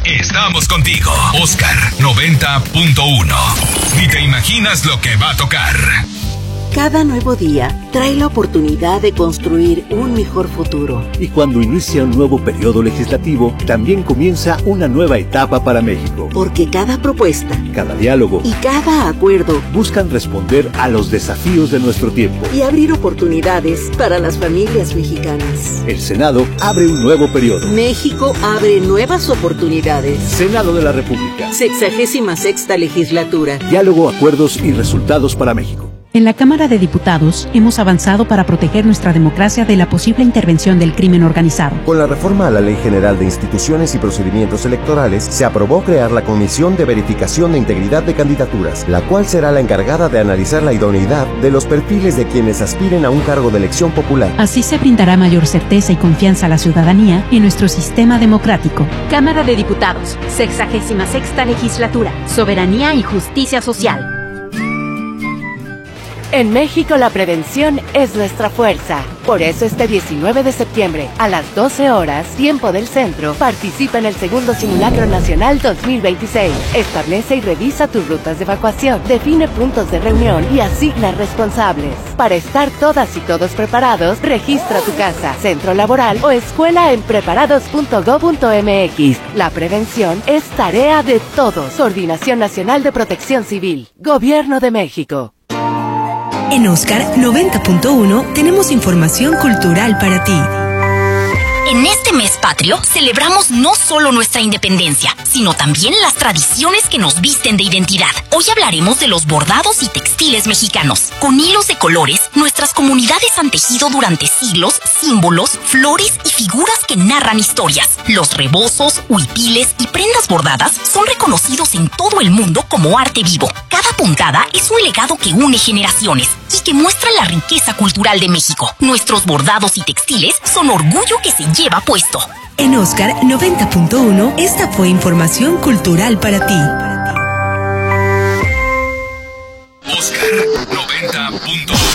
estamos contigo. Oscar 90.1. Ni te imaginas lo que va a tocar. Cada nuevo día trae la oportunidad de construir un mejor futuro. Y cuando inicia un nuevo periodo legislativo, también comienza una nueva etapa para México. Porque cada propuesta, cada diálogo y cada acuerdo buscan responder a los desafíos de nuestro tiempo y abrir oportunidades para las familias mexicanas. El Senado abre un nuevo periodo. México abre nuevas oportunidades. Senado de la República. 66ª legislatura. Diálogo, acuerdos y resultados para México. En la Cámara de Diputados hemos avanzado para proteger nuestra democracia de la posible intervención del crimen organizado. Con la reforma a la Ley General de Instituciones y Procedimientos Electorales, se aprobó crear la Comisión de Verificación de Integridad de Candidaturas, la cual será la encargada de analizar la idoneidad de los perfiles de quienes aspiren a un cargo de elección popular. Así se brindará mayor certeza y confianza a la ciudadanía en nuestro sistema democrático. Cámara de Diputados, 66ª Legislatura, Soberanía y Justicia Social. En México la prevención es nuestra fuerza. Por eso este 19 de septiembre, a las 12 horas, tiempo del centro, participa en el segundo Simulacro Nacional 2026. Establece y revisa tus rutas de evacuación, define puntos de reunión y asigna responsables. Para estar todas y todos preparados, registra tu casa, centro laboral o escuela en preparados.go.mx. La prevención es tarea de todos. Coordinación Nacional de Protección Civil. Gobierno de México. En Oscar 90.1 tenemos información cultural para ti. En este mes patrio celebramos no solo nuestra independencia, sino también las tradiciones que nos visten de identidad. Hoy hablaremos de los bordados y textiles mexicanos. Con hilos de colores, nuestras comunidades han tejido durante siglos símbolos, flores y figuras que narran historias. Los rebozos, huipiles y prendas bordadas son reconocidos en todo el mundo como arte vivo. Cada puntada es un legado que une generaciones y que muestra la riqueza cultural de México. Nuestros bordados y textiles son orgullo que se lleva puesto. En Oscar 90.1, esta fue información cultural para ti. Oscar 90.1.